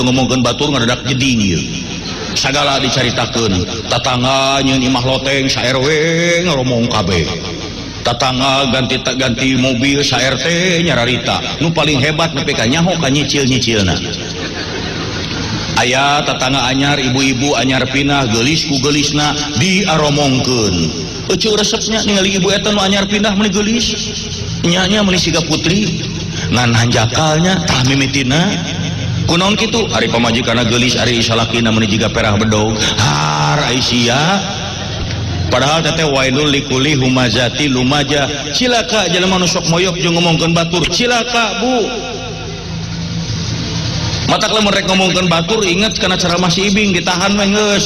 ngomongkeun batur ngadadak jeding ieu sagala dicaritakeun tatangga nyeun imah loteng sa RW ngomong kabeh tatangga ganti mobil sa RT nyararita nu paling hebat nepi ka nyaho ka nyicil-nyicilna aya tatangga anyar ibu-ibu anyar pindah geulis ku geulisna diaromongkeun euceuk resepnya ningali ibu eta nu anyar pindah meuli geulis nya meuli siga putri ngan hanjakalnya tah mimitina kunaon kitu ari pamajikanna geulis ari salakina meuni jiga perah bedog har Aisyah padahal teteh wailul likuli humazati lumaja cilaka jelema nu sok moyok jeung ngomongkeun batur cilaka bu matak lamun rek ngomongkeun batur inget kana ceramah si Ibing ditahan we geus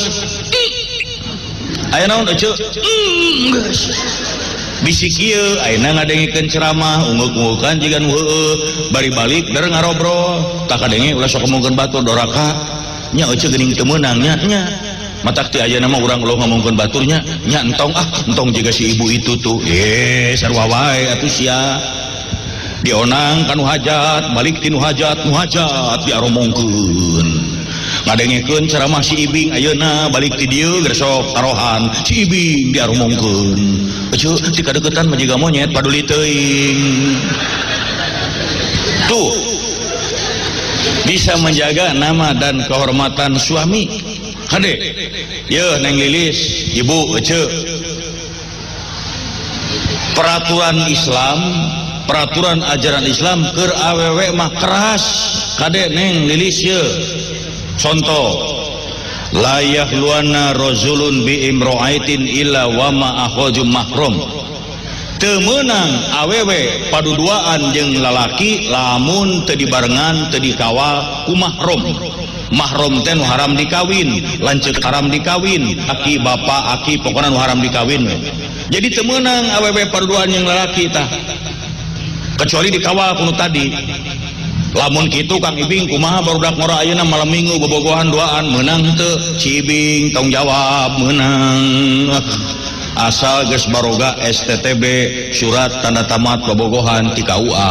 aya naon euceuk geus bisik ieu ayeuna ngadengikeun ceramah ungeuk-ungukan jiga nu heueuh bari balik der ngarobrol tak kadenge ulah sok ngomongkeun batur doraka nya euceuk geuning teu meunang nya matak ti ayeuna mah urang ulah ngomongkeun baturnya nya entong jiga si ibu itu tuh sarua wae atuh sia dionang kanu hajat balik ti nu hajat diaromongkeun ngadengikeun ceramah si Ibing ayeuna balik ti dieu geus sok tarohan si Ibing diaromongkeun euceuk ti kadeuketan mah jiga monyet paduli teuing tuh bisa menjaga nama dan kehormatan suami hade yeuh Neng Lilis ibu euceuk peraturan ajaran Islam keur awewe mah keras kade Neng Lilis yeuh contoh la yahluana rajulun bi imra'atin illa wa ma akhajum mahrum teu meunang awewe paduduaan jeung lalaki lamun teu dibarengan teu dikawal ku mahrum teh nu haram dikawin lanceuk haram dikawin aki bapa aki pokona nu haram dikawin jadi teu meunang awewe paduduaan jeung lalaki tah kecuali dikawal kuno tadi lamun kitu Kang Ibing kumaha barudak ngora ayeuna malam minggu bobogohan duaan meunang teu si Ibing tong jawab meunang asal geus baroga STTB surat tanda tamat bobogohan ti KUA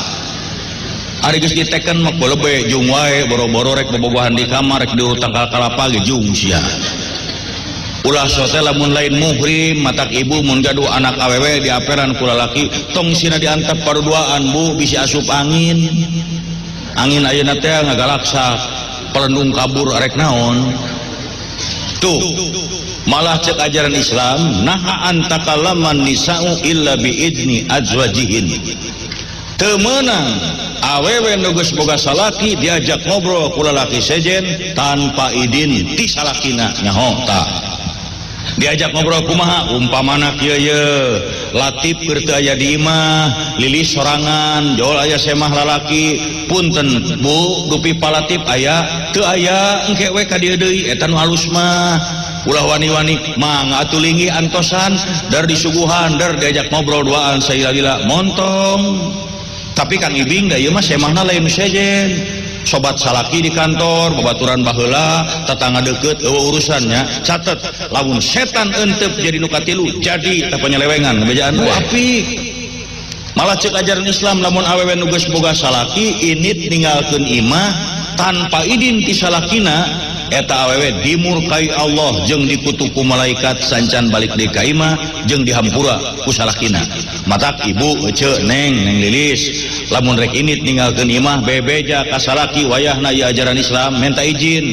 ari geus diteken mah bolebe jung wae boro-boro rek bobogohan di kamar rek diurut tangkal kalapa ge jung sia ulah sote lamun lain muhrim matak ibu mun gaduh anak awewe diaperan ku lalaki tong sina diantep paduduaan bu bisi asup angin ayeuna teh ngagalaksa pelendung kabur arek naon tuh malah cek ajaran Islam naha antakalaman nisa'u illa biidni azwajihin teu meunang awewe nu geus boga salaki diajak ngobrol ku lalaki sejen tanpa idin ti salakina nyaho tah diajak ngobrol kumaha umpamana kieu Latif keur teu aya di imah Lilis sorangan jol aya semah lalaki punten bu dupi palatif aya teu aya engke we ka dieu deui eta nu halus mah ulah wani-wani mang atuh linggih antosan dar disuguhan dar diajak ngobrol duaan sailila montong tapi Kang Ibing da ieu mah semahna lain sejen sobat salaki di kantor babaturan baheula tetangga deukeut eueuh urusannya catet lamun setan euteup jadi nu katilu jadi teh penyelewengan ngabejaan apik malah cek ajaran Islam lamun awewe nu geus boga salaki init ninggalkeun imah tanpa idin ti salakina eta awewe dimurkai Allah jeung dikutuk ku malaikat sancan balik deui ka imah jeung dihampura ku salakina matak ibu euceuk Neng Lilis lamun rek init ninggalkeun imah bebeja ka salaki wayahna ieu ajaran Islam minta izin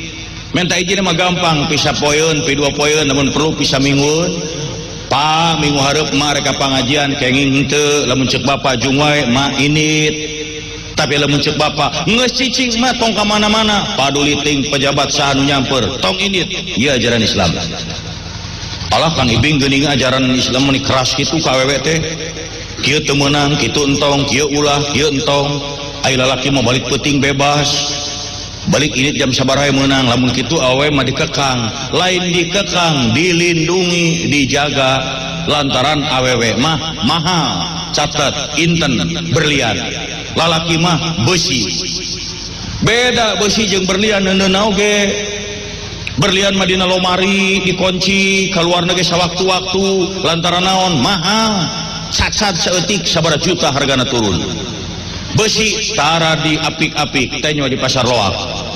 mah gampang pisa poeun pi 2 poeun namun perlu pisa minggueun pa minggu hareup mah rek pangajian kenging henteu lamun ceuk bapa jung wae mah init tapi lamun ceuk bapa geus cicing mah tong ka mana-mana paduli ting pejabat saha nu nyamper tong init ieu ajaran Islam alah Kang Ibing geuning ajaran Islam meni keras kitu ka awewe teh kieu teu meunang kitu entong kieu ulah kieu entong ai lalaki mah balik peuting bebas balik init jam sabaraha meunang lamun kitu awewe mah dikekang lain dikekang dilindungi dijaga lantaran awewe mah mahal catat inten berlian lalaki mah besi beda besi jeung berlian neuneuh oge berlian mah dina lomari dikunci keluar negeri sawaktu-waktu lantaran naon mahal sat-sat saeutik sabaraha juta hargana turun besi tara di apik-apik teh nyawa di pasar loak